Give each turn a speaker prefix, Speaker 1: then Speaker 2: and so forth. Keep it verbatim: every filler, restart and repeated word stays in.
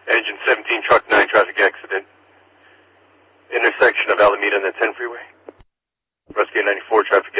Speaker 1: Engine seventeen, truck nine, traffic accident. Intersection of Alameda and the ten freeway. Rescue ninety-four, traffic